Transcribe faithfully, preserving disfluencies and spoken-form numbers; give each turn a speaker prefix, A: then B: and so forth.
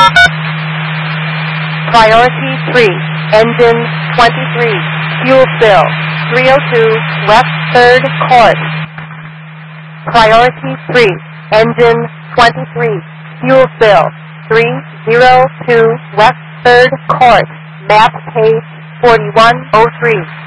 A: Priority three, engine twenty-three, fuel spill, three oh two West third Court. Priority three, engine twenty-three, fuel spill, three oh two West third Court, map page forty-one oh three.